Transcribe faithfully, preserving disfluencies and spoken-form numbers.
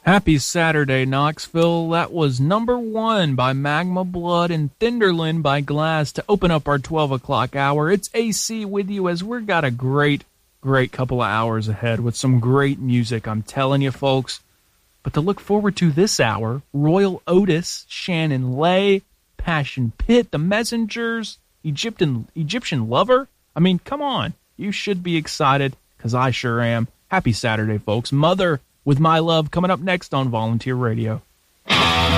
Happy Saturday, Knoxville. That was Number One by Magma Blood and Thunderland by Glass to open up our twelve o'clock hour. It's A C with you as we've got a great, great couple of hours ahead with some great music, I'm telling you, folks. But to look forward to this hour, Royal Otis, Shannon Lay, Passion Pit, The Messengers, Egyptian, Egyptian Lover. I mean, come on. You should be excited, because I sure am. Happy Saturday, folks. Mother with My Love coming up next on Volunteer Radio.